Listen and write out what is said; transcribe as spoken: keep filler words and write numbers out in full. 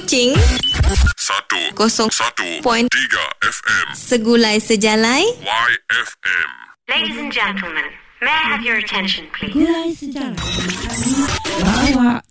Kuching Satu Kosong Satu Point Tiga F M Segulai Sejalai Y F M. Ladies and gentlemen, may I have your attention, please? Gulai Sejarah. Bawa